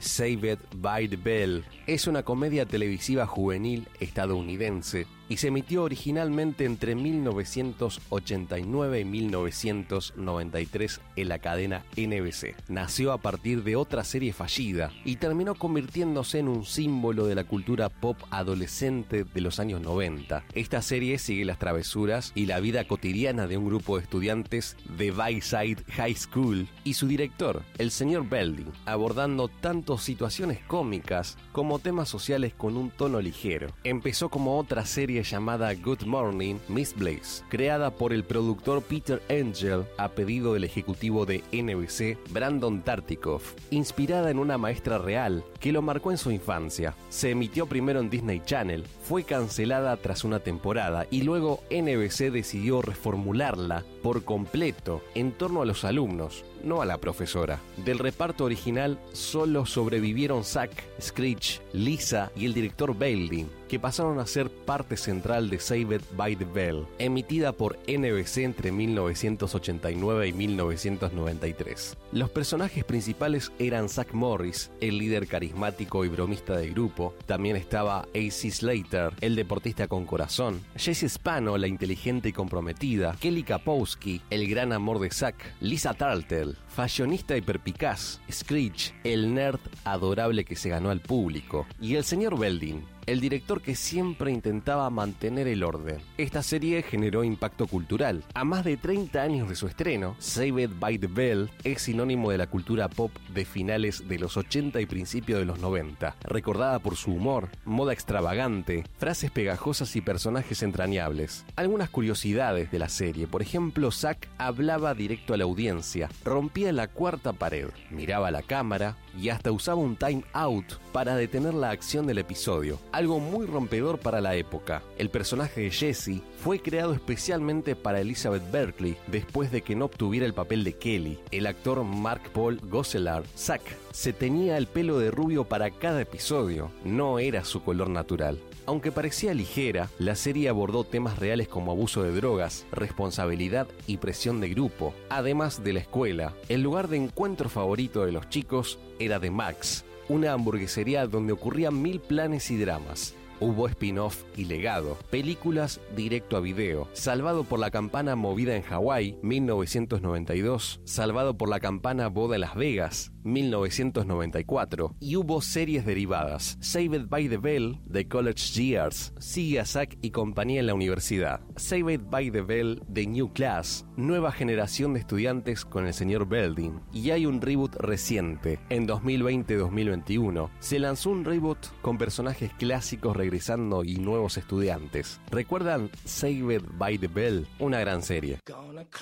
Saved by the Bell es una comedia televisiva juvenil estadounidense y se emitió originalmente entre 1989 y 1993 en la cadena NBC. Nació a partir de otra serie fallida y terminó convirtiéndose en un símbolo de la cultura pop adolescente de los años 90. Esta serie sigue las travesuras y la vida cotidiana de un grupo de estudiantes de Bayside High School y su director, el señor Belding, abordando tanto situaciones cómicas como temas sociales con un tono ligero. Empezó como otra serie llamada Good Morning, Miss Bliss, creada por el productor Peter Angel a pedido del ejecutivo de NBC, Brandon Tartikoff, inspirada en una maestra real que lo marcó en su infancia. Se emitió primero en Disney Channel, fue cancelada tras una temporada y luego NBC decidió reformularla por completo en torno a los alumnos, no a la profesora. Del reparto original solo sobrevivieron Zack, Screech, Lisa y el director Belding, que pasaron a ser parte central de Saved by the Bell, emitida por NBC entre 1989 y 1993. Los personajes principales eran Zack Morris, el líder carismático y bromista del grupo. También estaba A.C. Slater, el deportista con corazón, Jessie Spano, la inteligente y comprometida, Kelly Kapowski, el gran amor de Zack, Lisa Turtle, fashionista y perpicaz, Screech, el nerd adorable que se ganó al público, y el señor Belding, el director que siempre intentaba mantener el orden. Esta serie generó impacto cultural. A más de 30 años de su estreno, Saved by the Bell es sinónimo de la cultura pop de finales de los 80 y principios de los 90, recordada por su humor, moda extravagante, frases pegajosas y personajes entrañables. Algunas curiosidades de la serie: por ejemplo, Zack hablaba directo a la audiencia, rompía la cuarta pared, miraba a la cámara y hasta usaba un time out para detener la acción del episodio, algo muy rompedor para la época. El personaje de Jessie fue creado especialmente para Elizabeth Berkley después de que no obtuviera el papel de Kelly. El actor Mark Paul Gosselaar, Zack, se teñía el pelo de rubio para cada episodio, no era su color natural. Aunque parecía ligera, la serie abordó temas reales como abuso de drogas, responsabilidad y presión de grupo. Además de la escuela, el lugar de encuentro favorito de los chicos era The Max, una hamburguesería donde ocurrían 1000 planes y dramas. Hubo spin-off y legado, películas directo a video, Salvado por la campana movida en Hawái, 1992, Salvado por la campana boda en Las Vegas, 1994, y hubo series derivadas, Saved by the Bell, The College Years, sigue a Zack y compañía en la universidad, Saved by the Bell, The New Class, nueva generación de estudiantes con el señor Belding, y hay un reboot reciente. En 2020-2021 se lanzó un reboot con personajes clásicos regresando y nuevos estudiantes. ¿Recuerdan Saved by the Bell? Una gran serie.